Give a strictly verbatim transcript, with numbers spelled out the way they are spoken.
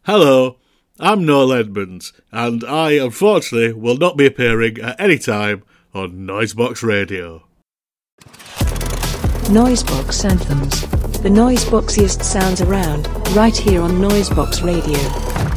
Hello, I'm Noel Edmonds, and I unfortunately will not be appearing at any time on Noisebox Radio. Noisebox Anthems. The noiseboxiest sounds around, right here on Noisebox Radio.